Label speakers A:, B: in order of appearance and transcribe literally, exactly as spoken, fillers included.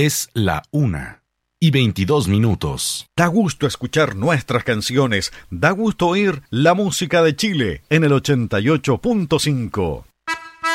A: Es la una y veintidós minutos.
B: Da gusto escuchar nuestras canciones, da gusto oír la música de Chile en el ochenta y ocho punto cinco.